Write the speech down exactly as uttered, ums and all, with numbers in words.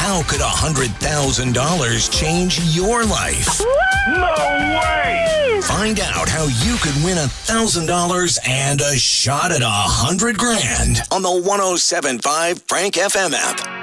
How could one hundred thousand dollars change your life? No way! Find out how you could win one thousand dollars and a shot at one hundred grand on the one oh seven point five Frank F M app.